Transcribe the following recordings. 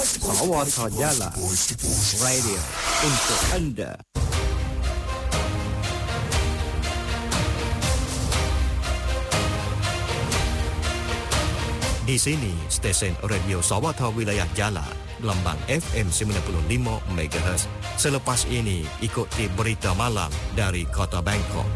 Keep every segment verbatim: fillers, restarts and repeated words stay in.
สวทยะลา Radio untuk Anda Di sini stesen radio Sawata Wilayah Jala, Lambang F M sembilan puluh lima megahertz. Selepas ini ikuti berita malam dari Kota Bangkok.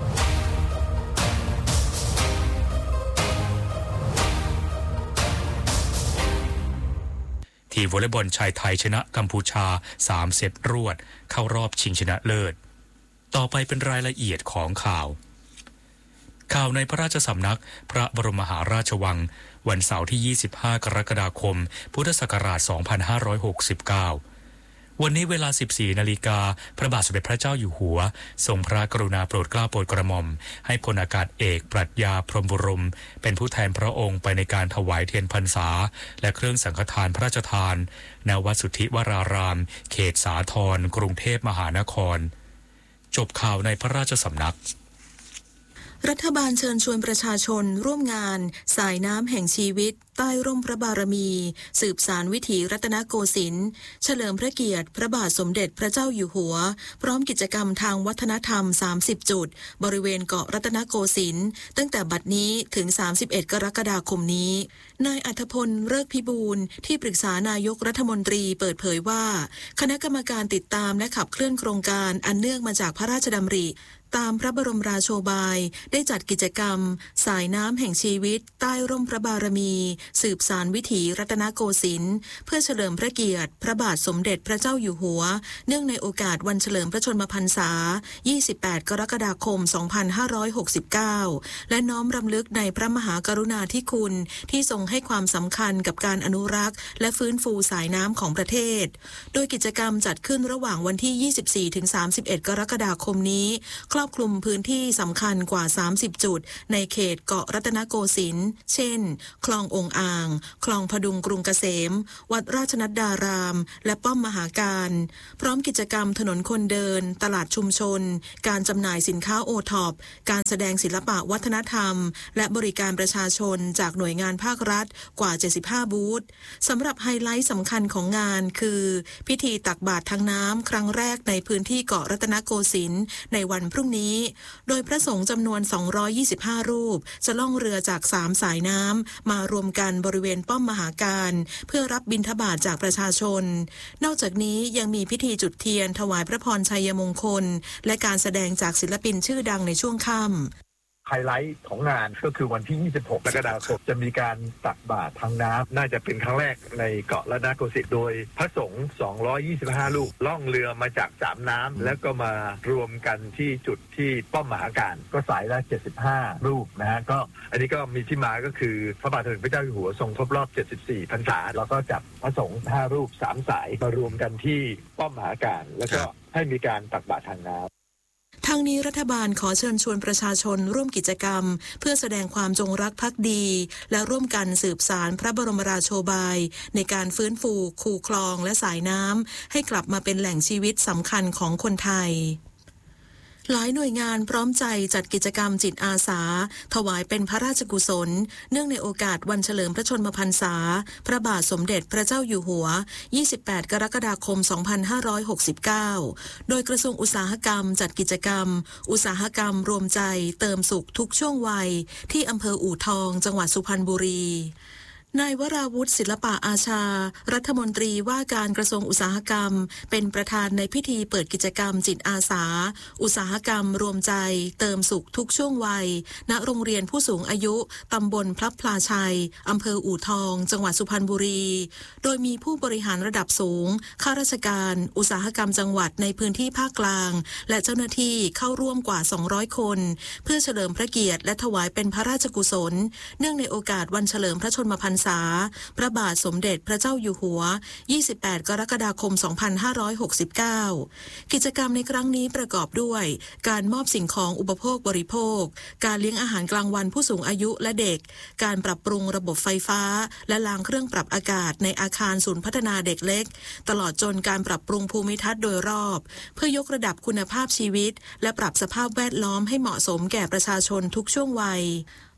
ทีมวอลเลย์บอลชายไทยชนะกัมพูชาสามเซตรวดเข้ารอบชิงชนะเลิศต่อไปเป็นรายละเอียดของข่าวข่าวในพระราชสำนักพระบรมมหาราชวังวันเสาร์ที่ยี่สิบห้ากรกฎาคมพุทธศักราชสองพันห้าร้อยหกสิบเก้าวันนี้เวลา สิบสี่นาฬิกาพระบาทสมเด็จพระเจ้าอยู่หัวทรงพระกรุณาโปรดเกล้าโปรดกระหม่อมให้พลอากาศเอกปรัชญาพรหมบุรมเป็นผู้แทนพระองค์ไปในการถวายเทียนพรรษาและเครื่องสังฆทานพระราชทานณวัดสุทธิวรารามเขตสาทรกรุงเทพมหานครจบข่าวในพระราชสำนักรัฐบาลเชิญชวนประชาชนร่วมงานสายน้ำแห่งชีวิตใต้ร่มพระบารมีสืบสานวิถีรัตนโกสินทร์เฉลิมพระเกียรติพระบาทสมเด็จพระเจ้าอยู่หัวพร้อมกิจกรรมทางวัฒนธรรมสามสิบจุดบริเวณเกาะรัตนโกสินทร์ตั้งแต่บัดนี้ถึงสามสิบเอ็ดกรกฎาคมนี้นายอัธพลเลิกพิบูลที่ปรึกษานายกรัฐมนตรีเปิดเผยว่าคณะกรรมการติดตามและขับเคลื่อนโครงการอันเนื่องมาจากพระราชดำริตามพระบรมราโชบายได้จัดกิจกรรมสายน้ำแห่งชีวิตใต้ร่มพระบารมีสืบสานวิถีรัตนโกสินทร์เพื่อเฉลิมพระเกียรติพระบาทสมเด็จพระเจ้าอยู่หัวเนื่องในโอกาสวันเฉลิมพระชนมพรรษายี่สิบแปดกรกฎาคมสองพันห้าร้อยหกสิบเก้าและน้อมรำลึกในพระมหากรุณาธิคุณที่ทรงให้ความสำคัญกับการอนุรักษ์และฟื้นฟูสายน้ำของประเทศโดยกิจกรรมจัดขึ้นระหว่างวันที่ ยี่สิบสี่ถึงสามสิบเอ็ดกรกฎาคมนี้ครอบคลุมพื้นที่สำคัญกว่าสามสิบจุดในเขตเกาะรัตนโกสินทร์เช่นคลององอ่างคลองพดุงกรุงเกษมวัดราชนัดดารามและป้อมมหาการพร้อมกิจกรรมถนนคนเดินตลาดชุมชนการจำหน่ายสินค้าโอท็อปการแสดงศิลปะวัฒนธรรมและบริการประชาชนจากหน่วยงานภาครัฐกว่าเจ็ดสิบห้าบูธสำหรับไฮไลท์สำคัญของงานคือพิธีตักบาตรทางน้ำครั้งแรกในพื้นที่เกาะรัตนโกสินทร์ในวันพรุ่งนี้โดยพระสงฆ์จำนวนสองร้อยยี่สิบห้ารูปจะล่องเรือจากสามสายน้ำมารวมกันบริเวณป้อมมหาการเพื่อรับบิณฑบาตจากประชาชนนอกจากนี้ยังมีพิธีจุดเทียนถวายพระพรชัยมงคลและการแสดงจากศิลปินชื่อดังในช่วงค่ำไฮไลท์ของงานก็คือวันที่ยี่สิบหกกรกฎาคมจะมีการตักบาตรทางน้ำน่าจะเป็นครั้งแรกในเกาะรัตนโกสินทร์โดยพระสงฆ์สองร้อยยี่สิบห้ารูปล่องเรือมาจากสามน้ำแล้วก็มารวมกันที่จุดที่ป้อมมหาการก็สายละเจ็ดสิบห้ารูปนะฮะก็อันนี้ก็มีที่มาก็คือพระบาทสมเด็จพระเจ้าอยู่หัวทรงครบรอบเจ็ดสิบสี่พรรษาแล้วก็จับพระสงฆ์ห้ารูปสามสายมารวมกันที่ป้อมมหาการแล้วก็ให้มีการตักบาตรทางน้ำทางนี้รัฐบาลขอเชิญชวนประชาชนร่วมกิจกรรมเพื่อแสดงความจงรักภักดีและร่วมกันสืบสานพระบรมราโชบายในการฟื้นฟูคูคลองและสายน้ำให้กลับมาเป็นแหล่งชีวิตสำคัญของคนไทยหลายหน่วยงานพร้อมใจจัดกิจกรรมจิตอาสาถวายเป็นพระราชกุศลเนื่องในโอกาสวันเฉลิมพระชนมพรรษาพระบาทสมเด็จพระเจ้าอยู่หัวยี่สิบแปดกรกฎาคมสองพันห้าร้อยหกสิบเก้าโดยกระทรวงอุตสาหกรรมจัดกิจกรรมอุตสาหกรรมรวมใจเติมสุขทุกช่วงวัยที่อำเภออู่ทองจังหวัดสุพรรณบุรีนายวราวุฒิศิลปะอาชารัฐมนตรีว่าการกระทรวงอุตสาหกรรมเป็นประธานในพิธีเปิดกิจกรรมจิตอาสาอุตสาหกรรมรวมใจเติมสุขทุกช่วงวัยณโรงเรียนผู้สูงอายุตำบลพลับพลาชัยอำเภออู่ทองจังหวัดสุพรรณบุรีโดยมีผู้บริหารระดับสูงข้าราชการอุตสาหกรรมจังหวัดในพื้นที่ภาคกลางและเจ้าหน้าที่เข้าร่วมกว่าสองร้อยคนเพื่อเฉลิมพระเกียรติและถวายเป็นพระราชกุศลเนื่องในโอกาสวันเฉลิมพระชนมพรรษาพระบาทสมเด็จพระเจ้าอยู่หัวยี่สิบแปดกรกฎาคมสองพันห้าร้อยหกสิบเก้ากิจกรรมในครั้งนี้ประกอบด้วยการมอบสิ่งของอุปโภคบริโภคการเลี้ยงอาหารกลางวันผู้สูงอายุและเด็กการปรับปรุงระบบไฟฟ้าและล้างเครื่องปรับอากาศในอาคารศูนย์พัฒนาเด็กเล็กตลอดจนการปรับปรุงภูมิทัศน์โดยรอบเพื่อยกระดับคุณภาพชีวิตและปรับสภาพแวดล้อมให้เหมาะสมแก่ประชาชนทุกช่วงวัย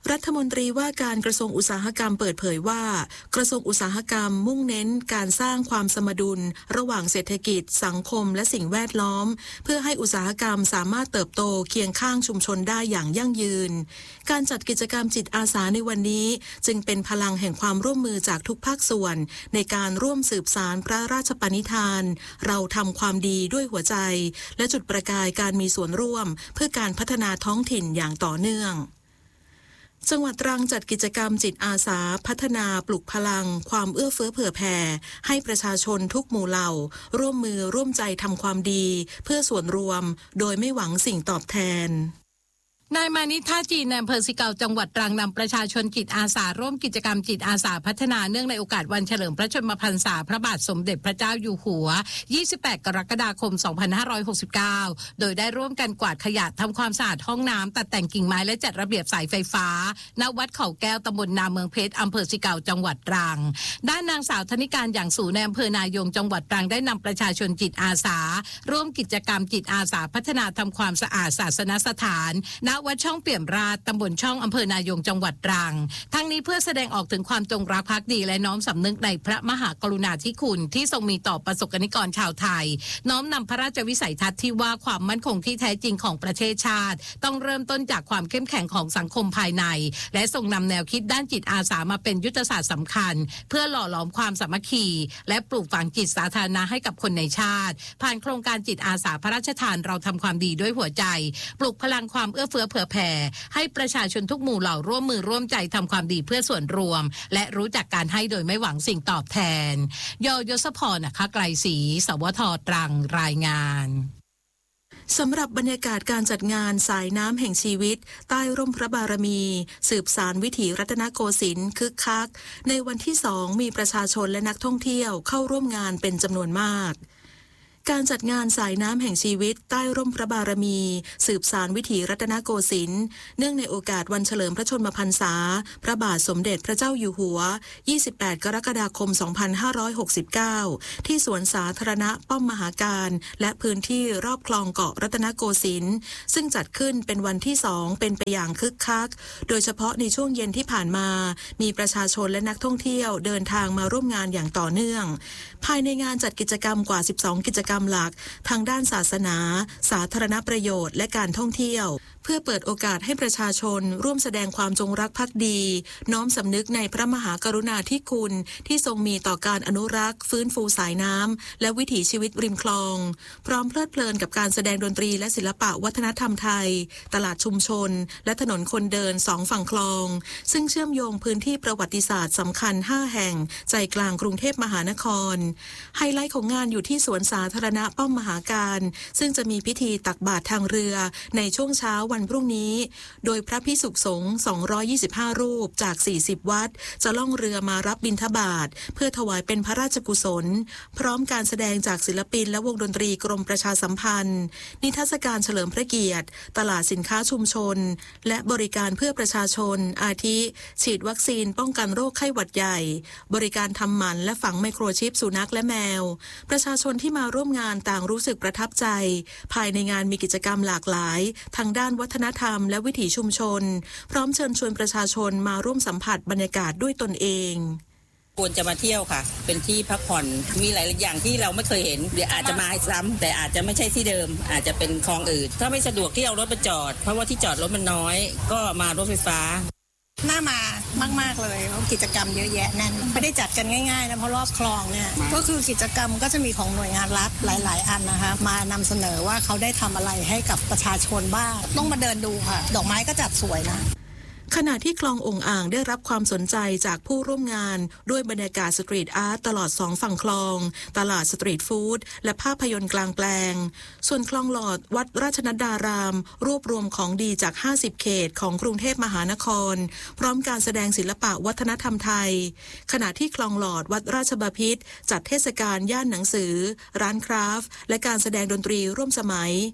รัฐมนตรีว่าการกระทรวงอุตสาหกรรมเปิดเผยว่ากระทรวงอุตสาหกรรมมุ่งเน้นการสร้างความสมดุลระหว่างเศรษฐกิจสังคมและสิ่งแวดล้อมเพื่อให้อุตสาหกรรมสามารถเติบโตเคียงข้างชุมชนได้อย่างยั่งยืนการจัดกิจกรรมจิตอาสาในวันนี้จึงเป็นพลังแห่งความร่วมมือจากทุกภาคส่วนในการร่วมสืบสานพระราชปณิธานเราทำความดีด้วยหัวใจและจุดประกายการมีส่วนร่วมเพื่อการพัฒนาท้องถิ่นอย่างต่อเนื่องจังหวัดตรังจัดกิจกรรมจิตอาสาพัฒนาปลุกพลังความเอื้อเฟื้อเผื่อแผ่ให้ประชาชนทุกหมู่เหล่าร่วมมือร่วมใจทำความดีเพื่อส่วนรวมโดยไม่หวังสิ่งตอบแทนนายมานิท่าจีนในอำเภอสิเกาจังหวัดตรังนำประชาชนจิตอาสาร่วมกิจกรรมจิตอาสาพัฒนาเนื่องในโอกาสวันเฉลิมพระชนมพรรษาพระบาทสมเด็จพระเจ้าอยู่หัวยี่สิบแปดกรกฎาคมสองพันห้าร้อยหกสิบเก้าโดยได้ร่วมกันกวาดขยะทำความสะอาดห้องน้ำตัดแต่งกิ่งไม้และจัดระเบียบสายไฟฟ้าณวัดเขาแก้วตำบลนาเมืองเพชรอำเภอสิเกาจังหวัดตรังด้านนางสาวธนิการอย่างสูงในอำเภอนายงจังหวัดตรังได้นำประชาชนจิตอาสาร่วมกิจกรรมจิตอาสาพัฒนาทำความสะอาดศาสนสถานณวัดช่องเปี่ยมตำบลช่องอำเภอนายงจังหวัดตรังทั้งนี้เพื่อแสดงออกถึงความจงรักภักดีและน้อมสำนึกในพระมหากรุณาธิคุณที่ทรงมีต่อประสบกนิกรชาวไทยน้อมนำพระราชวิสัยทัศน์ที่ว่าความมั่นคงที่แท้จริงของประเทศชาติต้องเริ่มต้นจากความเข้มแข็งของสังคมภายในและทรงนำแนวคิดด้านจิตอาสามาเป็นยุทธศาสตร์สำคัญเพื่อหล่อหลอมความสามัคคีและปลูกฝังจิตสาธารณะให้กับคนในชาติผ่านโครงการจิตอาสาพระราชทานเราทำความดีด้วยหัวใจปลุกพลังความเอื้อเฟื้อเผื่อแผ่ให้ประชาชนทุกหมู่เหล่าร่วมมือร่วมใจทำความดีเพื่อส่วนรวมและรู้จักการให้โดยไม่หวังสิ่งตอบแทนยยศพรนะคะไกลศรีสวทตรังรายงานสำหรับบรรยากาศการจัดงานสายน้ำแห่งชีวิตใต้ร่มพระบารมีสืบสานวิถีรัตนโกสินทร์คึกคักในวันที่สองมีประชาชนและนักท่องเที่ยวเข้าร่วมงานเป็นจำนวนมากการจัดงานสายน้ำแห่งชีวิตใต้ร่มพระบารมีสืบสานวิถีรัตนโกสินทร์เนื่องในโอกาสวันเฉลิมพระชนมพรรษาพระบาทสมเด็จพระเจ้าอยู่หัวยี่สิบแปดกรกฎาคมสองพันห้าร้อยหกสิบเก้าที่สวนสาธารณะป้อมมหาการและพื้นที่รอบคลองเกาะรัตนโกสินทร์ซึ่งจัดขึ้นเป็นวันที่สองเป็นไปอย่างคึกคักโดยเฉพาะในช่วงเย็นที่ผ่านมามีประชาชนและนักท่องเที่ยวเดินทางมาร่วมงานอย่างต่อเนื่องภายในงานจัดกิจกรรมกว่าสิบสองกิจกรรมหลักทางด้านศาสนาสาธารณประโยชน์และการท่องเที่ยวเพื่อเปิดโอกาสให้ประชาชนร่วมแสดงความจงรักภักดีน้อมสำนึกในพระมหากรุณาธิคุณที่ทรงมีต่อการอนุรักษ์ฟื้นฟูสายน้ำและวิถีชีวิตริมคลองพร้อมเพลิดเพลินกับการแสดงดนตรีและศิลปะวัฒนธรรมไทยตลาดชุมชนและถนนคนเดินสองฝั่งคลองซึ่งเชื่อมโยงพื้นที่ประวัติศาสตร์สำคัญห้าแห่งใจกลางกรุงเทพมหานครไฮไลท์ของงานอยู่ที่สวนสาธารณะป้อมมหาการซึ่งจะมีพิธีตักบาตรทางเรือในช่วงเช้าวันพรุ่งนี้โดยพระภิกษุสงฆ์สองร้อยยี่สิบห้ารูปจากสี่สิบวัดจะล่องเรือมารับบิณฑบาตเพื่อถวายเป็นพระราชกุศลพร้อมการแสดงจากศิลปินและวงดนตรีกรมประชาสัมพันธ์นิทรรศการเฉลิมพระเกียรติตลาดสินค้าชุมชนและบริการเพื่อประชาชนอาทิฉีดวัคซีนป้องกันโรคไข้หวัดใหญ่บริการทำหมันและฝังไมโครชิปสุนัขและแมวประชาชนที่มาร่วมงานต่างรู้สึกประทับใจภายในงานมีกิจกรรมหลากหลายทางด้านวัฒนธรรมและวิถีชุมชนพร้อมเชิญชวนประชาชนมาร่วมสัมผัสบรรยากาศด้วยตนเองควรจะมาเที่ยวค่ะเป็นที่พักผ่อนมีหลายอย่างที่เราไม่เคยเห็นเดี๋ยวอาจจะมาซ้ำแต่อาจจะไม่ใช่ที่เดิมอาจจะเป็นคลองอื่นถ้าไม่สะดวกที่เอารถมาจอดเพราะว่าที่จอดรถมันน้อยก็มารถไฟฟ้าน่ามามากๆเลยเพราะกิจกรรมเยอะแยะนั่นไม่ได้จัดกันง่ายๆนะเพราะรอบคลองเนี่ยก็คือกิจกรรมก็จะมีของหน่วยงานรัฐหลายๆอันนะคะมานำเสนอว่าเขาได้ทำอะไรให้กับประชาชนบ้างต้องมาเดินดูค่ะดอกไม้ก็จัดสวยนะขณะที่คลององอ่างได้รับความสนใจจากผู้ร่วมงานด้วยบรรยากาศสตรีทอาร์ตตลอดสองฝั่งคลองตลาดสตรีทฟู้ดและภาพยนตร์กลางแปลงส่วนคลองหลอดวัดราชนัดดารามรวบรวมของดีจากห้าสิบเขตของกรุงเทพมหานครพร้อมการแสดงศิลปะวัฒนธรรมไทยขณะที่คลองหลอดวัดราชบพิตรจัดเทศกาลย่านหนังสือร้านคราฟต์และการแสดงดนตรีร่วมสมัย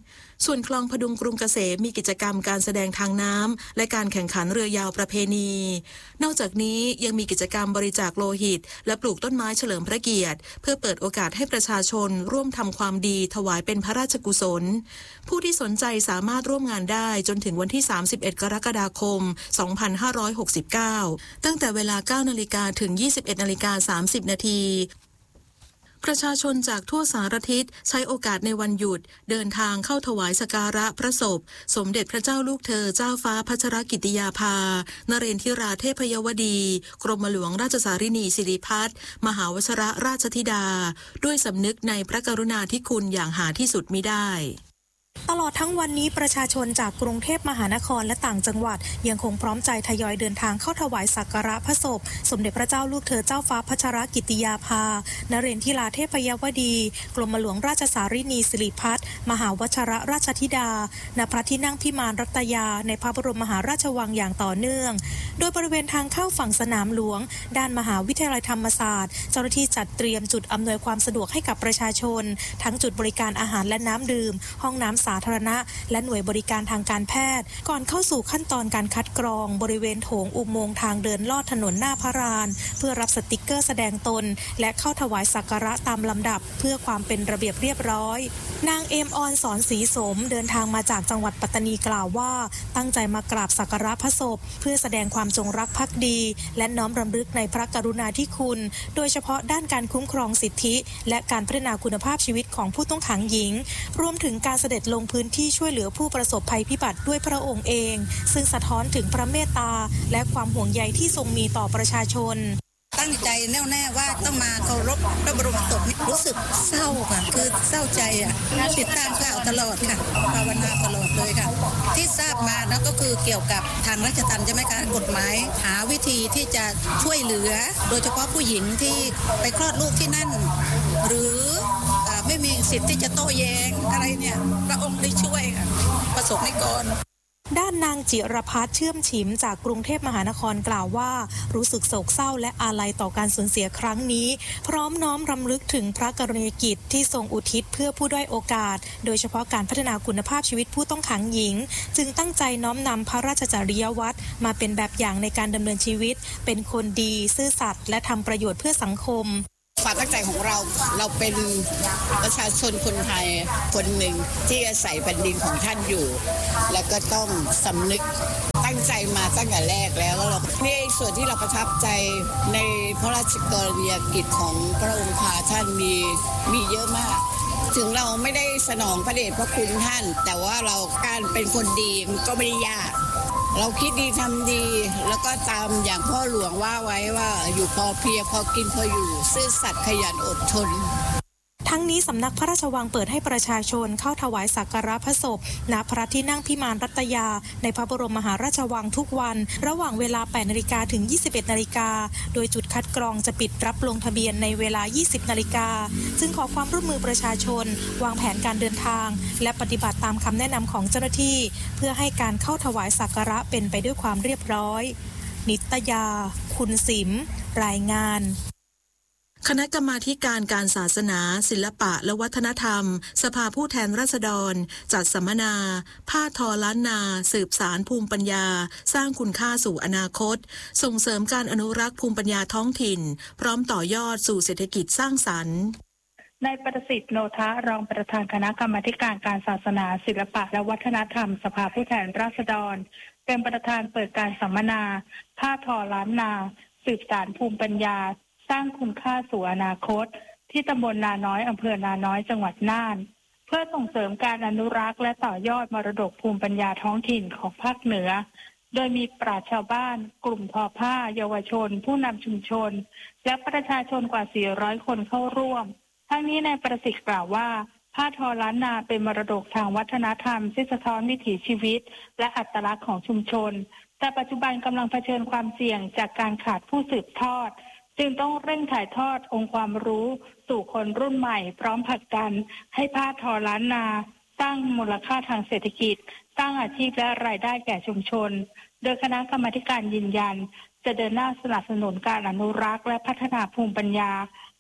ส่วนคลองพดุงกรุงเกษมมีกิจกรรมการแสดงทางน้ำและการแข่งขันเรือยาวประเพณีนอกจากนี้ยังมีกิจกรรมบริจาคโลหิตและปลูกต้นไม้เฉลิมพระเกียรติเพื่อเปิดโอกาสให้ประชาชนร่วมทำความดีถวายเป็นพระราชกุศลผู้ที่สนใจสามารถร่วมงานได้จนถึงวันที่สามสิบเอ็ดกรกฎาคมสองพันห้าร้อยหกสิบเก้าตั้งแต่เวลา เก้านาฬิกา ถึง ยี่สิบเอ็ดนาฬิกาสามสิบนาทีประชาชนจากทั่วสารทิศใช้โอกาสในวันหยุดเดินทางเข้าถวายสักการะพระศพสมเด็จพระเจ้าลูกเธอเจ้าฟ้าพัชรกิติยาภานเรนทิราเทพยวดีกรมหลวงราชสารินีสิริพัฒน์มหาวชรราชธิดาด้วยสำนึกในพระกรุณาธิคุณอย่างหาที่สุดมิได้ตลอดทั้งวันนี้ประชาชนจากกรุงเทพมหานครและต่างจังหวัดยังคงพร้อมใจทยอยเดินทางเข้าถวายสักการะพระศพสมเด็จพระเจ้าลูกเธอเจ้าฟ้าพัชรกิติยาภานเรนทิราเทพยวดีกรมหลวงราชสารินีสิริพัฒน์มหาวชรราชธิดาณพระที่นั่งพิมานรัตยาในพระบรมมหาราชวังอย่างต่อเนื่องโดยบริเวณทางเข้าฝั่งสนามหลวงด้านมหาวิทยาลัยธรรมศาสตร์เจ้าหน้าที่จัดเตรียมจุดอำนวยความสะดวกให้กับประชาชนทั้งจุดบริการอาหารและน้ำดื่มห้องน้ำสาธารณะและหน่วยบริการทางการแพทย์ก่อนเข้าสู่ขั้นตอนการคัดกรองบริเวณโถงอุโมงค์ทางเดินลอดถนนหน้าพระลานเพื่อรับสติกเกอร์แสดงตนและเข้าถวายสักการะตามลำดับเพื่อความเป็นระเบียบเรียบร้อยนางเอมออนสอนศรีสมเดินทางมาจากจังหวัดปัตตานีกล่าวว่าตั้งใจมากราบสักการะพระศพเพื่อแสดงความจงรักภักดีและน้อมรำลึกในพระกรุณาธิคุณโดยเฉพาะด้านการคุ้มครองสิทธิและการพัฒนาคุณภาพชีวิตของผู้ต้องขังหญิงรวมถึงการเสด็จลงพื้นที่ช่วยเหลือผู้ประสบภัยพิบัติด้วยพระองค์เองซึ่งสะท้อนถึงพระเมตตาและความห่วงใยที่ทรงมีต่อประชาชนตั้งใจแน่วแน่ว่าต้องมาเคารพพระบรมศพรู้สึกเศร้าค่ะคือเศร้าใจอ่ะติดตามข่าวตลอดค่ะภาวนาตลอดเลยค่ะที่ทราบมาแล้วก็คือเกี่ยวกับทางราชทัณฑ์ใช่ไหมคะกฎหมายหาวิธีที่จะช่วยเหลือโดยเฉพาะผู้หญิงที่ไปคลอดลูกที่นั่นหรือไม่มีสิทธิ์ที่จะโต้แย้งอะไรเนี่ยพระองค์ได้ช่วยค่ะประสบนิกรด้านนางจิรพัฒน์เชื่อมฉิมจากกรุงเทพมหานครกล่าวว่ารู้สึกโศกเศร้าและอาลัยต่อการสูญเสียครั้งนี้พร้อมน้อมรำลึกถึงพระกรณียกิจที่ทรงอุทิศเพื่อผู้ด้อยโอกาสโดยเฉพาะการพัฒนาคุณภาพชีวิตผู้ต้องขังหญิงจึงตั้งใจน้อมนำพระราชจริยวัตรมาเป็นแบบอย่างในการดำเนินชีวิตเป็นคนดีซื่อสัตย์และทำประโยชน์เพื่อสังคมความตั้งใจของเราเราเป็นประชาชนคนไทยคนหนึ่งที่อาศัยแผ่นดินของท่านอยู่แล้วก็ต้องสำนึกตั้งใจมาตั้งแต่แรกแล้วแล้วเรานี่ส่วนที่เราประทับใจในพระราชกรณียกิจของพระองค์ค่ะท่านมีมีเยอะมากถึงเราไม่ได้สนองพระเดชพระคุณท่านแต่ว่าเราการเป็นคนดีมันก็ไม่ได้ยากเราคิดดีทำดีแล้วก็ตามอย่างพ่อหลวงว่าไว้ว่าอยู่พอเพียงพอกินพออยู่ซื่อสัตย์ขยันอดทนทั้งนี้สำนักพระราชวังเปิดให้ประชาชนเข้าถวายสักการะพระศพณพระที่นั่งพิมานรัตยาในพระบรมมหาราชวังทุกวันระหว่างเวลา แปดนาฬิกา ถึง ยี่สิบเอ็ดนาฬิกาโดยจุดคัดกรองจะปิดรับลงทะเบียนในเวลา ยี่สิบนาฬิกาจึงขอความร่วมมือประชาชนวางแผนการเดินทางและปฏิบัติตามคำแนะนำของเจ้าหน้าที่เพื่อให้การเข้าถวายสักการะเป็นไปด้วยความเรียบร้อยนิตยาคุณสิมรายงานคณะกรรมาธิการการศาสนาศิลปะและวัฒนธรรมสภาผู้แทนราษฎรจัดสัมมนาผ้าทอล้านนาสืบสารภูมิปัญญาสร้างคุณค่าสู่อนาคตส่งเสริมการอนุรักษ์ภูมิปัญญาท้องถิ่นพร้อมต่อยอดสู่เศรษฐกิจสร้างสรรค์นายประสิทธิ์โนทะรองประธานคณะกรรมาธิการการศาสนาศิลปะและวัฒนธรรมสภาผู้แทนราษฎรเป็นประธานเปิดการสัมมนาผ้าทอล้านนาสืบสารภูมิปัญญาสร้างคุณค่าสู่อนาคตที่ตำบลนาน้อยอำเภอนาน้อยจังหวัดน่านเพื่อส่งเสริมการอนุรักษ์และต่อยอดมรดกภูมิปัญญาท้องถิ่นของภาคเหนือโดยมีปราชญ์ชาวบ้านกลุ่มทอผ้าเยาวชนผู้นำชุมชนและประชาชนกว่าสี่ร้อยคนเข้าร่วมทั้งนี้นายประสิทธิ์กล่าวว่าผ้าทอล้านนาเป็นมรดกทางวัฒนธรรมที่สะท้อนวิถีชีวิตและอัตลักษณ์ของชุมชนแต่ปัจจุบันกำลังเผชิญความเสี่ยงจากการขาดผู้สืบทอดจึงต้องเร่งถ่ายทอดองค์ความรู้สู่คนรุ่นใหม่พร้อมผลักดันให้ผ้าทอล้านนาสร้างมูลค่าทางเศรษฐกิจสร้างอาชีพและรายได้แก่ชุมชนโดยคณะกรรมาธิการยืนยันจะเดินหน้าสนับสนุนการอนุรักษ์และพัฒนาภูมิปัญญา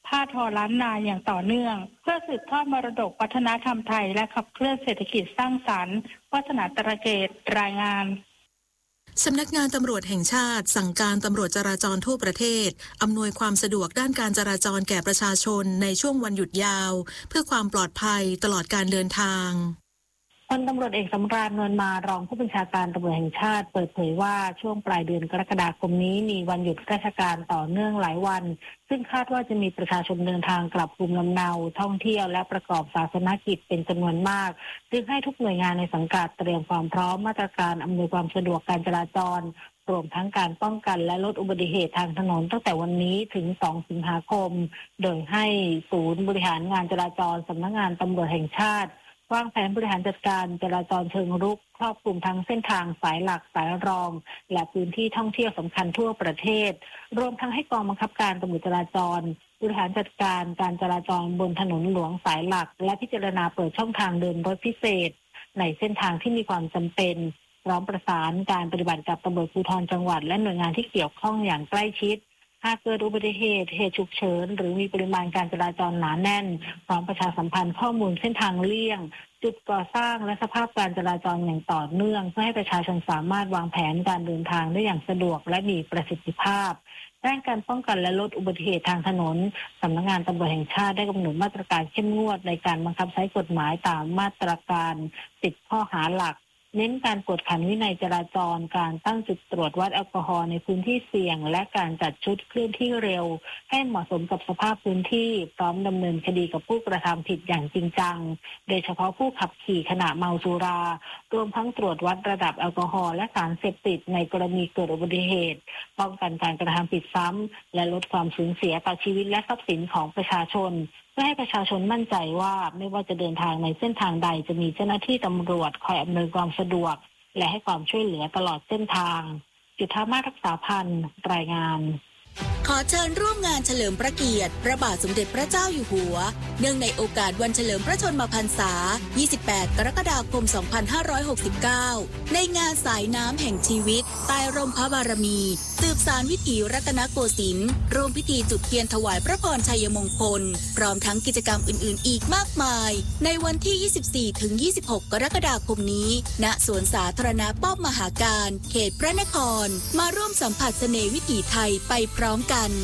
ผ้าทอล้านนาอย่างต่อเนื่องเพื่อสืบทอดมรดกวัฒนธรรมไทยและขับเคลื่อนเศรษฐกิจสร้างสรรค์วัฒนตระเกตรายงานสำนักงานตำรวจแห่งชาติสั่งการตำรวจจราจรทั่วประเทศอำนวยความสะดวกด้านการจราจรแก่ประชาชนในช่วงวันหยุดยาวเพื่อความปลอดภัยตลอดการเดินทางพลตำรวจเอกสำราญ นวลมารองผู้บัญชาการตำรวจแห่งชาติเปิดเผยว่าช่วงปลายเดือนกรกฎาคมนี้มีวันหยุดราชการต่อเนื่องหลายวันซึ่งคาดว่าจะมีประชาชนเดินทางกลับภูมิลำเนาท่องเที่ยวและประกอบศาสนกิจเป็นจำนวนมากจึงให้ทุกหน่วยงานในสังกัดเตรียมความพร้อมมาตรการอำนวยความสะดวกการจราจรรวมทั้งการป้องกันและลดอุบัติเหตุทางถนนตั้งแต่วันนี้ถึงสองสิงหาคมโดยให้ศูนย์บริหารงานจราจรสำนักงานตำรวจแห่งชาติวางแผนบริหารจัดการจราจรเชิงรุกครอบคลุมทั้งเส้นทางสายหลักสายรองและพื้นที่ท่องเที่ยวสำคัญทั่วประเทศรวมทั้งให้กองบังคับการตำรวจจราจรบริหารจัดการการจราจรบนถนนหลวงสายหลักและพิจารณาเปิดช่องทางเดินรถพิเศษในเส้นทางที่มีความจำเป็นพร้อมประสานการปฏิบัติกับตำรวจภูธรจังหวัดและหน่วยงานที่เกี่ยวข้องอย่างใกล้ชิดหากเกิดอุบัติเหตุเหตุฉุกเฉินหรือมีปริมาณการจราจรหนาแน่นพร้อมประชาสัมพันธ์ข้อมูลเส้นทางเลี่ยงจุดก่อสร้างและสภาพการจราจรอย่างต่อเนื่องเพื่อให้ประชาชนสามารถวางแผนการเดินทางได้อย่างสะดวกและมีประสิทธิภาพด้านการป้องกันและลดอุบัติเหตุทางถนนสำนักงานตำรวจแห่งชาติได้กำหนดมาตรการเข้มงวดในการบังคับใช้กฎหมายตามมาตรการสิบข้อหาหลักเน้นการกวดขันวินัยจราจรการตั้งจุดตรวจวัดแอลกอฮอล์ในพื้นที่เสี่ยงและการจัดชุดเคลื่อนที่เร็วให้เหมาะสมกับสภาพพื้นที่พร้อมดำเนินคดีกับผู้กระทำผิดอย่างจริงจังโดยเฉพาะผู้ขับขี่ขณะเมาสุรารวมทั้งตรวจวัดระดับแอลกอฮอล์และสารเสพติดในกรณีเกิดอุบัติเหตุป้องกันการกระทำผิดซ้ำและลดความสูญเสียต่อชีวิตและทรัพย์สินของประชาชนเพื่อให้ประชาชนมั่นใจว่าไม่ว่าจะเดินทางในเส้นทางใดจะมีเจ้าหน้าที่ตำรวจคอยอำนวยความสะดวกและให้ความช่วยเหลือตลอดเส้นทางจุฑามาศรักษาพันธ์รายงานขอเชิญร่วมงานเฉลิมพระเกียรติพระบาทสมเด็จพระเจ้าอยู่หัวเนื่องในโอกาสวันเฉลิมพระชนมพรรษายี่สิบแปดกรกฎาคมสองพันห้าร้อยหกสิบเก้าในงานสายน้ำแห่งชีวิตใต้ร่มพระบารมีสืบสานวิถีรัตนโกสินทร์ร่วมพิธีจุดเทียนถวายพระพรชัยมงคลพร้อมทั้งกิจกรรมอื่นๆอีกมากมายในวันที่ ยี่สิบสี่ถึงยี่สิบหก กรกฎาคมนี้ณสวนสาธารณะป้อมมหาการเขตพระนครมาร่วมสัมผัสเสน่ห์วิถีไทยไปพร้อมกัน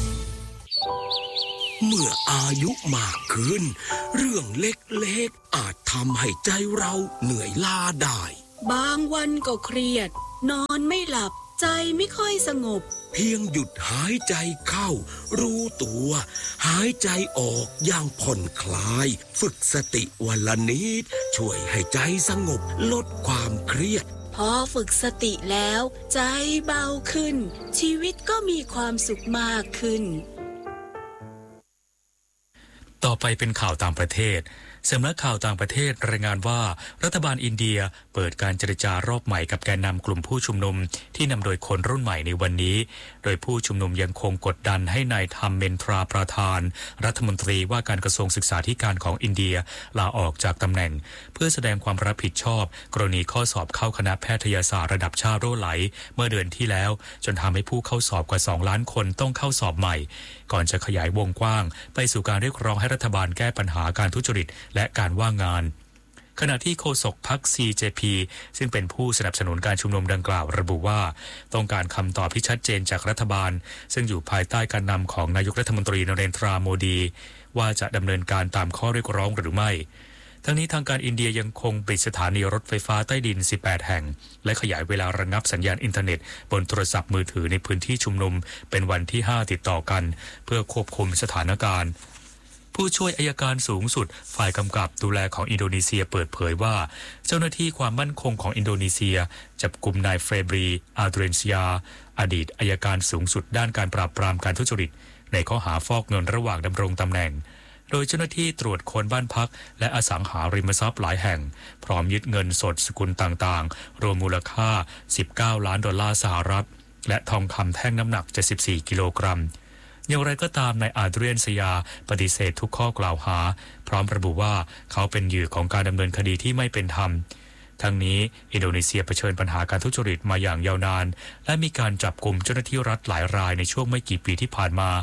เมื่ออายุมากขึ้นเรื่องเล็กๆอาจทำให้ใจเราเหนื่อยล้าได้บางวันก็เครียดนอนไม่หลับใจไม่ค่อยสงบเพียงหยุดหายใจเข้ารู้ตัวหายใจออกอย่างผ่อนคลายฝึกสติวันละนิดช่วยให้ใจสงบลดความเครียดพอฝึกสติแล้วใจเบาขึ้นชีวิตก็มีความสุขมากขึ้นต่อไปเป็นข่าวต่างประเทศสำนักข่าวต่างประเทศรายงานว่ารัฐบาลอินเดียเปิดการเจรจารอบใหม่กับแกนนำกลุ่มผู้ชุมนุมที่นำโดยคนรุ่นใหม่ในวันนี้โดยผู้ชุมนุมยังคงกดดันให้นายธรรมเมนทราประธานรัฐมนตรีว่าการกระทรวงศึกษาธิการของอินเดียลาออกจากตำแหน่งเพื่อแสดงความรับผิดชอบกรณีข้อสอบเข้าคณะแพทยศาสตร์ระดับชาติรั่วไหลเมื่อเดือนที่แล้วจนทำให้ผู้เข้าสอบกว่าสองล้านคนต้องเข้าสอบใหม่ก่อนจะขยายวงกว้างไปสู่การเรียกร้องให้รัฐบาลแก้ปัญหาการทุจริตและการว่างงานขณะที่โฆษกพรรค ซี เจ พี ซึ่งเป็นผู้สนับสนุนการชุมนุมดังกล่าวระบุว่าต้องการคำตอบที่ชัดเจนจากรัฐบาลซึ่งอยู่ภายใต้การนำของนายกรัฐมนตรีนเรนทราโมดีว่าจะดำเนินการตามข้อเรียกร้องหรือไม่ทั้งนี้ทางการอินเดียยังคงปิดสถานีรถไฟฟ้าใต้ดินสิบแปดแห่งและขยายเวลาระงับสัญญาณอินเทอร์เน็ตบนโทรศัพท์มือถือในพื้นที่ชุมนุมเป็นวันที่ห้าติดต่อกันเพื่อควบคุมสถานการณ์ผู้ช่วยอัยการสูงสุดฝ่ายกำกับดูแลของอินโดนีเซียเปิดเผยว่าเจ้าหน้าที่ความมั่นคงของอินโดนีเซียจับกุมนายเฟรบรีอาเดรนเซียอดีตอัยการสูงสุดด้านการปราบปรามการทุจริตในข้อหาฟอกเงินระหว่างดำรงตำแหน่งโดยเจ้าหน้าที่ตรวจค้นบ้านพักและอสังหาริมทรัพย์หลายแห่งพร้อมยึดเงินสดสกุลต่างๆรวมมูลค่าสิบเก้าล้านดอลลาร์สหรัฐและทองคำแท่งน้ำหนักเจ็ดสิบสี่กิโลกรัมอย่างไรก็ตามนายอาเดรียนเซียปฏิเสธทุกข้อกล่าวหาพร้อมระบุว่าเขาเป็นเหยื่อของการดำเนินคดีที่ไม่เป็นธรรมทั้งนี้อินโดนีเซียเผชิญปัญหาการทุจริตมาอย่างยาวนานและมีการจับกุมเจ้าหน้าที่รัฐหลายรายในช่วงไม่กี่ปีที่ผ่านมา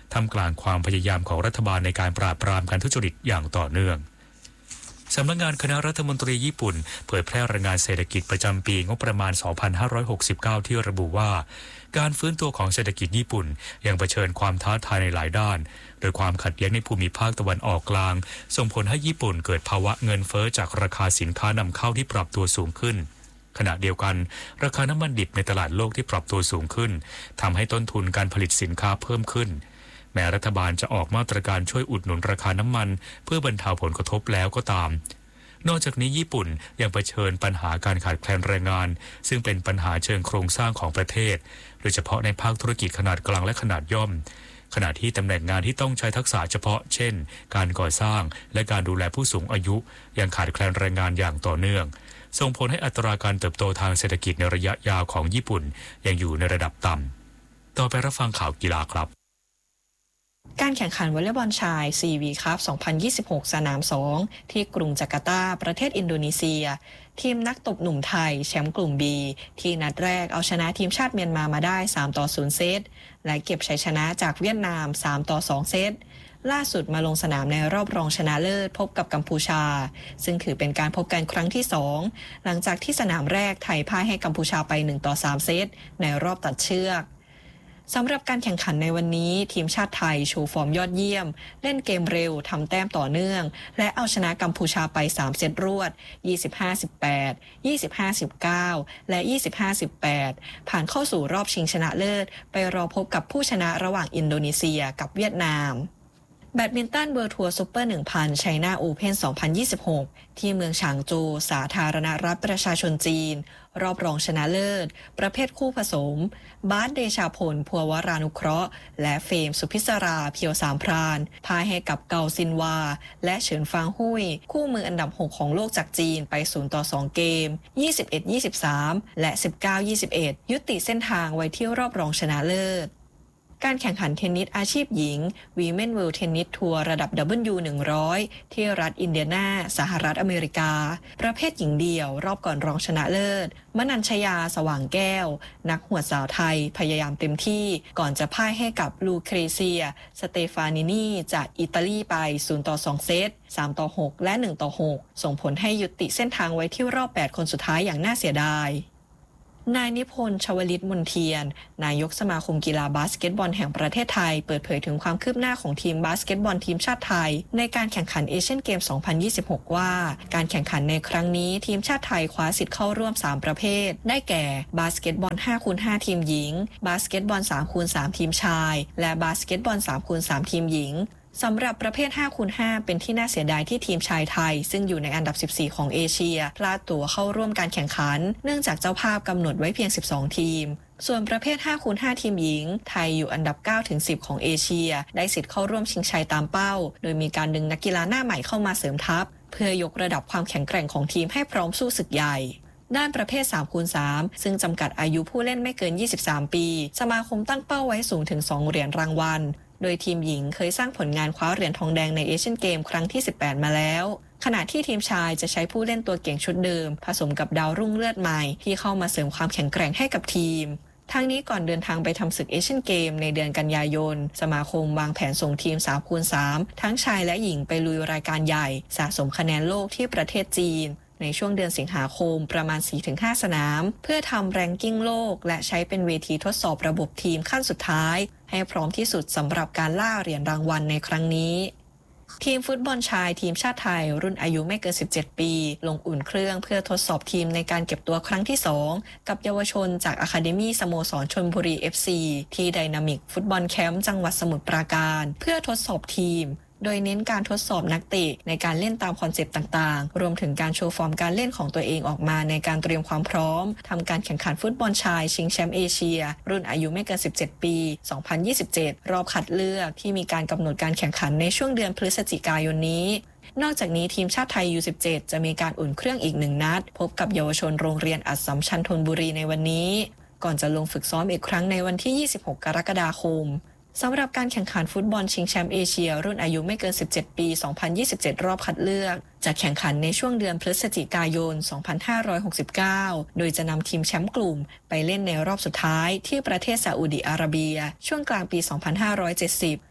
ทำกลางความพยายามของรัฐบาลในการปราบปรามการทุจริตอย่างต่อเนื่องสำนักงานคณะรัฐมนตรีญี่ปุ่นเผยแพร่รายงานเศรษฐกิจประจำปีงบประมาณ สองพันห้าร้อยหกสิบเก้า ที่ระบุว่าการฟื้นตัวของเศรษฐกิจญี่ปุ่นยังเผชิญความท้าทายในหลายด้านโดยความขัดแย้งในภูมิภาคตะวันออกกลางส่งผลให้ญี่ปุ่นเกิดภาวะเงินเฟ้อจากราคาสินค้านำเข้าที่ปรับตัวสูงขึ้นขณะเดียวกันราคาน้ำมันดิบในตลาดโลกที่ปรับตัวสูงขึ้นทำให้ต้นทุนการผลิตสินค้าเพิ่มขึ้นแม้รัฐบาลจะออกมาตรการช่วยอุดหนุนราคาน้ำมันเพื่อบรรเทาผลกระทบแล้วก็ตามนอกจากนี้ญี่ปุ่นยังเผชิญปัญหาการขาดแคลนแรงงานซึ่งเป็นปัญหาเชิงโครงสร้างของประเทศโดยเฉพาะในภาคธุรกิจขนาดกลางและขนาดย่อมขณะที่ตำแหน่งงานที่ต้องใช้ทักษะเฉพาะเช่นการก่อสร้างและการดูแลผู้สูงอายุยังขาดแคลนแรงงานอย่างต่อเนื่องส่งผลให้อัตราการเติบโตทางเศรษฐกิจในระยะยาวของญี่ปุ่นยังอยู่ในระดับต่ำต่อไปรับฟังข่าวกีฬาครับการแข่งขันวอลเลย์บอลชาย ซี วี คัพ สองพันยี่สิบหก สนาม สอง ที่กรุงจาการ์ตาประเทศอินโดนีเซียทีมนักตบหนุ่มไทยแชมป์กลุ่ม B ที่นัดแรกเอาชนะทีมชาติเมียนมามาได้ สามต่อศูนย์ เซตและเก็บชัยชนะจากเวียดนาม สามต่อสอง เซตล่าสุดมาลงสนามในรอบรองชนะเลิศพบกับกัมพูชาซึ่งถือเป็นการพบกันครั้งที่สองหลังจากที่สนามแรกไทยพ่ายให้กัมพูชาไป หนึ่งต่อสาม เซตในรอบตัดเชือกสำหรับการแข่งขันในวันนี้ทีมชาติไทยโชว์ฟอร์มยอดเยี่ยมเล่นเกมเร็วทำแต้มต่อเนื่องและเอาชนะกัมพูชาไปสามเซตรวด ยี่สิบห้า สิบแปด ยี่สิบห้า สิบเก้า และ ยี่สิบห้า สิบแปด ผ่านเข้าสู่รอบชิงชนะเลิศไปรอพบกับผู้ชนะระหว่างอินโดนีเซียกับเวียดนามแบดมินตันเวิลด์ทัวร์ซุปเปอร์ หนึ่งพัน ไชน่าโอเพ่น สองพันยี่สิบหก ที่เมืองฉางโจวสาธารณรัฐประชาชนจีนรอบรองชนะเลิศประเภทคู่ผสมบาสเดชาพลพัววรานุเคราะห์และเฟมสุพิศราเพียวสามพรานพ่ายให้กับเกาซินวาและเฉินฟางหุยคู่มืออันดับหกของโลกจากจีนไปศูนย์ต่อสองเกม ยี่สิบเอ็ด ยี่สิบสาม และ สิบเก้า ยี่สิบเอ็ด ยุติเส้นทางไว้ที่รอบรองชนะเลิศการแข่งขันเทนนิสอาชีพหญิง Women World Tennis Tour ระดับ ดับเบิลยู หนึ่งร้อย ที่รัฐอินเดียนาสหรัฐอเมริกาประเภทหญิงเดี่ยวรอบก่อนรองชนะเลิศมนัญชยาสว่างแก้วนักหวดสาวไทยพยายามเต็มที่ก่อนจะพ่ายให้กับลูเครเซียสเตฟานินีจากอิตาลีไปศูนย์ต่อสองเซตสามต่อหกและหนึ่งต่อหกส่งผลให้ยุติเส้นทางไว้ที่รอบแปดคนสุดท้ายอย่างน่าเสียดายนายนิพนธ์ชวลิตมนเทียนนายกสมาคมกีฬาบาสเกตบอลแห่งประเทศไทยเปิดเผยถึงความคืบหน้าของทีมบาสเกตบอลทีมชาติไทยในการแข่งขันเอเชียนเกม สองพันยี่สิบหก ว่าการแข่งขันในครั้งนี้ทีมชาติไทยคว้าสิทธิ์เข้าร่วมสามประเภทได้แก่บาสเกตบอล ห้าคูณห้า ทีมหญิงบาสเกตบอล สามคูณสาม ทีมชายและบาสเกตบอล สามคูณสาม ทีมหญิงสำหรับประเภท ห้าคูณห้า เป็นที่น่าเสียดายที่ทีมชายไทยซึ่งอยู่ในอันดับสิบสี่ของเอเชียพลาดตั๋วเข้าร่วมการแข่งขันเนื่องจากเจ้าภาพกำหนดไว้เพียงสิบสองทีมส่วนประเภท ห้าคูณห้า ทีมหญิงไทยอยู่อันดับ เก้าถึงสิบ ของเอเชียได้สิทธิ์เข้าร่วมชิงชัยตามเป้าโดยมีการดึงนักกีฬาหน้าใหม่เข้ามาเสริมทัพเพื่อยกระดับความแข็งแกร่งของทีมให้พร้อมสู้ศึกใหญ่ด้านประเภท สามคูณสาม ซึ่งจำกัดอายุผู้เล่นไม่เกินยี่สิบสามปีสมาคมตั้งเป้าไว้สูงถึงสองเหรียญรางวัลโดยทีมหญิงเคยสร้างผลงานคว้าเหรียญทองแดงในเอเชียนเกมครั้งที่สิบแปดมาแล้วขณะที่ทีมชายจะใช้ผู้เล่นตัวเก่งชุดเดิมผสมกับดาวรุ่งเลือดใหม่ที่เข้ามาเสริมความแข็งแกร่งให้กับทีมทั้งนี้ก่อนเดินทางไปทำศึกเอเชียนเกมในเดือนกันยายนสมาคมวางแผนส่งทีม สามคูณสาม ทั้งชายและหญิงไปลุยรายการใหญ่สะสมคะแนนโลกที่ประเทศจีนในช่วงเดือนสิงหาคมประมาณ สี่ถึงห้า สนามเพื่อทำแรงกิ้งโลกและใช้เป็นเวทีทดสอบระบบทีมขั้นสุดท้ายให้พร้อมที่สุดสำหรับการล่าเหรียญรางวัลในครั้งนี้ทีมฟุตบอลชายทีมชาติไทยรุ่นอายุไม่เกินสิบเจ็ดปีลงอุ่นเครื่องเพื่อทดสอบทีมในการเก็บตัวครั้งที่สองกับเยาวชนจากอะคาเดมี่สโมสรชลบุรี เอฟ ซี ที่ไดนามิกฟุตบอลแคมป์จังหวัดสมุทรปราการเพื่อทดสอบทีมโดยเน้นการทดสอบนักเตะในการเล่นตามคอนเซปต์ต่างๆรวมถึงการโชว์ฟอร์มการเล่นของตัวเองออกมาในการเตรียมความพร้อมทำการแข่งขันฟุตบอลชายชิงแชมป์เอเชียรุ่นอายุไม่เกินสิบเจ็ดปี สองพันยี่สิบเจ็ด รอบคัดเลือกที่มีการกำหนดการแข่งขันในช่วงเดือนพฤศจิกายนนี้นอกจากนี้ทีมชาติไทย ยู สิบเจ็ด จะมีการอุ่นเครื่องอีกหนึ่งนัดพบกับเยาวชนโรงเรียนอัสสัมชัญธนบุรีในวันนี้ก่อนจะลงฝึกซ้อมอีกครั้งในวันที่ยี่สิบหกกรกฎาคมสำหรับการแข่งขันฟุตบอลชิงแชมป์เอเชียรุ่นอายุไม่เกินสิบเจ็ดปี สองพันยี่สิบเจ็ด รอบคัดเลือกจะแข่งขันในช่วงเดือนพฤศจิกายน สองพันห้าร้อยหกสิบเก้า โดยจะนำทีมแชมป์กลุ่มไปเล่นในรอบสุดท้ายที่ประเทศซาอุดิอาระเบียช่วงกลางปี สองพันห้าร้อยเจ็ดสิบ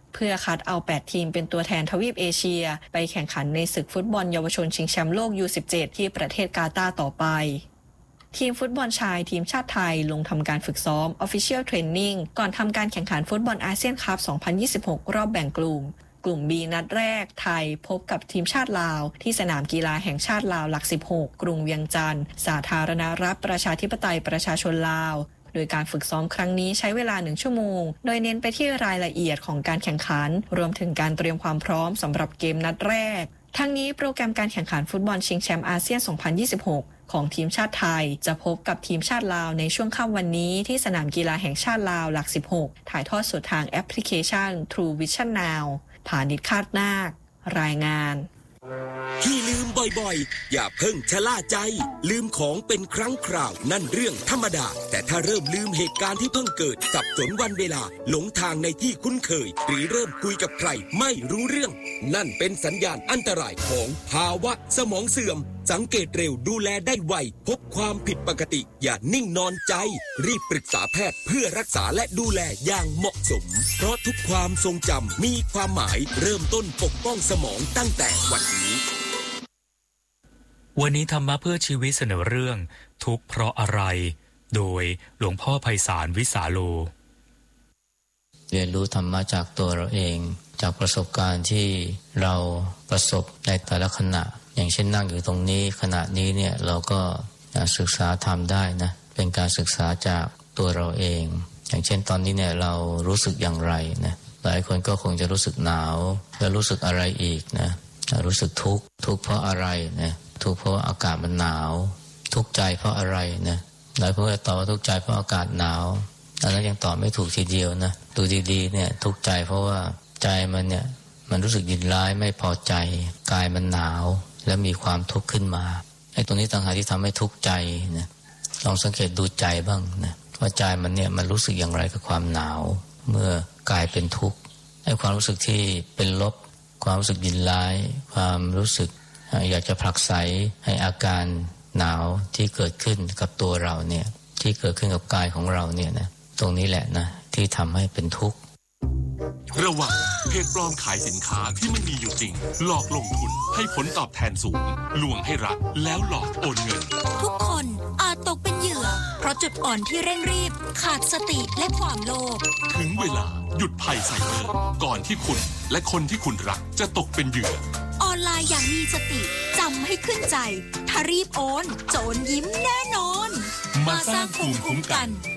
เพื่อคัดเอาแปดทีมเป็นตัวแทนทวีปเอเชียไปแข่งขันในศึกฟุตบอลเยาวชนชิงแชมป์โลก ยู สิบเจ็ด ที่ประเทศกาตาร์ต่อไปทีมฟุตบอลชายทีมชาติไทยลงทำการฝึกซ้อม Official Training ก่อนทำการแข่งขันฟุตบอลอาเซียนคัพ สองพันยี่สิบหก รอบแบ่งกลุ่มกลุ่ม B นัดแรกไทยพบกับทีมชาติลาวที่สนามกีฬาแห่งชาติลาวหลัก สิบหก กรุงเวียงจันทร์สาธารณรัฐประชาธิปไตยประชาชนลาวโดยการฝึกซ้อมครั้งนี้ใช้เวลาหนึ่งชั่วโมงโดยเน้นไปที่รายละเอียดของการแข่งขันรวมถึงการเตรียมความพร้อมสำหรับเกมนัดแรกทั้งนี้โปรแกรมการแข่งขันฟุตบอลชิงแชมป์อาเซียน สองพันยี่สิบหกของทีมชาติไทยจะพบกับทีมชาติลาวในช่วงค่ำวันนี้ที่สนามกีฬาแห่งชาติลาวหลัก สิบหก ถ่ายทอดสดทางแอปพลิเคชัน True Vision Now ผานิช คาดนาครายงานที่ลืมบ่อยๆอย่าเพิ่งชะล่าใจลืมของเป็นครั้งคราวนั่นเรื่องธรรมดาแต่ถ้าเริ่มลืมเหตุการณ์ที่เพิ่งเกิดสับสนวันเวลาหลงทางในที่คุ้นเคยหรือเริ่มคุยกับใครไม่รู้เรื่องนั่นเป็นสัญญาณอันตรายของภาวะสมองเสื่อมสังเกตเร็วดูแลได้ไวพบความผิดปกติอย่านิ่งนอนใจรีบปรึกษาแพทย์เพื่อรักษาและดูแลอย่างเหมาะสมเพราะทุกความทรงจำมีความหมายเริ่มต้นปกป้องสมองตั้งแต่วันนี้วันนี้ธรรมะเพื่อชีวิตเสนอเรื่องทุกข์เพราะอะไรโดยหลวงพ่อไพศาลวิสาโลเรียนรู้ธรรมะจากตัวเราเองจากประสบการณ์ที่เราประสบในแต่ละขณะอย่างเช่นนั่งอยู่ตรงนี้ขณะนี้เนี่ยเราก็ศึกษาธรรมได้นะเป็นการศึกษาจากตัวเราเองอย่างเช่นตอนนี้เนี่ยเรารู้สึกอย่างไรนะหลายคนก็คงจะรู้สึกหนาวแล้วรู้สึกอะไรอีกนะรู้สึกทุกข์ทุกข์เพราะอะไรนะทุกข์เพราะอากาศมันหนาวทุกข์ใจเพราะอะไรนะหลายคนจะตอบว่าทุกข์ใจเพราะอากาศหนาวอันนั้นยังตอบไม่ถูกทีเดียวนะดูดีๆเนี่ยทุกข์ใจเพราะว่าใจมันเนี่ยมันรู้สึกยินร้ายไม่พอใจกายมันหนาวแล้วมีความทุกข์ขึ้นมาไอ้ตรงนี้ต่างหากที่ทำให้ทุกข์ใจนะลองสังเกตดูใจบ้างนะว่าใจมันเนี่ยมันรู้สึกอย่างไรกับความหนาวเมื่อกายเป็นทุกข์ไอ้ความรู้สึกที่เป็นลบความรู้สึกยินร้ายความรู้สึกอยากจะผลักไสให้อาการหนาวที่เกิดขึ้นกับตัวเราเนี่ยที่เกิดขึ้นกับกายของเราเนี่ยนะตรงนี้แหละนะที่ทำให้เป็นทุกข์ระวังเพจปลอมขายสินค้าที่ไม่มีอยู่จริงหลอกลงทุนให้ผลตอบแทนสูงลวงให้รักแล้วหลอกโอนเงินทุกคนอาจตกเป็นเหยื่อเพราะจุดอ่อนที่เร่งรีบขาดสติและความโลภถึงเวลาหยุดภัยไซเบอร์ก่อนที่คุณและคนที่คุณรักจะตกเป็นเหยื่อออนไลน์อย่างมีสติจำให้ขึ้นใจถ้ารีบโอนโจรยิ้มแน่นอนมาสร้างภูมิคุ้มกัน